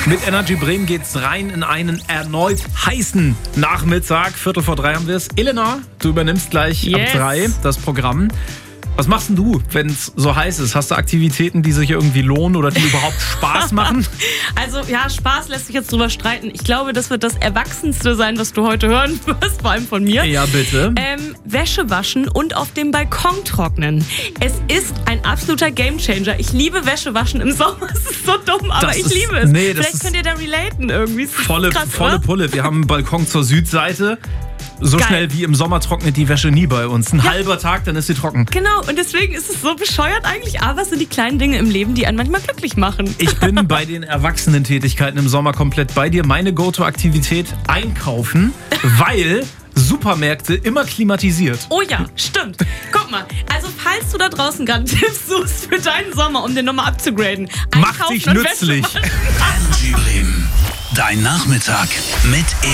Mit Energy Bremen geht's rein in einen erneut heißen Nachmittag. 2:45 haben wir es. Elena, du übernimmst gleich ab 3 das Programm. Was machst denn du, wenn es so heiß ist? Hast du Aktivitäten, die sich irgendwie lohnen oder die überhaupt Spaß machen? Also ja, Spaß lässt sich jetzt drüber streiten. Ich glaube, das wird das Erwachsenste sein, was du heute hören wirst, vor allem von mir. Ja, bitte. Wäsche waschen und auf dem Balkon trocknen. Es ist ein absoluter Gamechanger. Ich liebe Wäsche waschen im Sommer. Es ist so dumm, aber ich liebe es. Nee, Vielleicht könnt ihr da relaten irgendwie. Volle krass, Pulle. Wir haben einen Balkon zur Südseite. So Geil. Schnell wie im Sommer trocknet die Wäsche nie bei uns. Ein halber Tag, dann ist sie trocken. Genau, und deswegen ist es so bescheuert eigentlich. Aber es sind die kleinen Dinge im Leben, die einen manchmal glücklich machen. Ich bin bei den Erwachsenentätigkeiten im Sommer komplett bei dir. Meine Go-To-Aktivität: Einkaufen, weil Supermärkte immer klimatisiert. Oh ja, stimmt. Guck mal, also falls du da draußen gerade Tipps suchst für deinen Sommer, um den nochmal abzugraden, Mach dich und nützlich. Wäsche waschen. Energy Bremen. Dein Nachmittag mit